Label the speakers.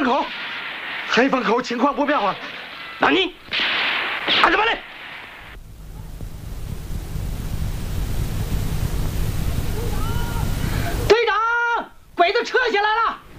Speaker 1: 门口，黑风口情况不妙啊！
Speaker 2: 那你看什么嘞？
Speaker 3: 队长，鬼子撤下来了。